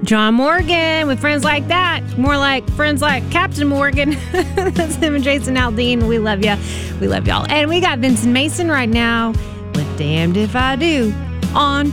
John Morgan with Friends Like That. More like Friends Like Captain Morgan. That's him and Jason Aldean. We love you. We love y'all. And we got Vincent Mason right now with Damned If I Do on